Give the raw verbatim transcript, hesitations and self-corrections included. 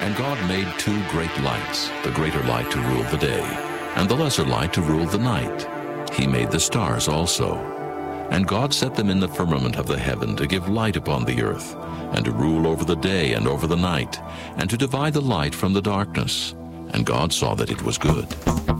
And God made two great lights, the greater light to rule the day, and the lesser light to rule the night. He made the stars also. And God set them in the firmament of the heaven to give light upon the earth, and to rule over the day and over the night, and to divide the light from the darkness. And God saw that it was good.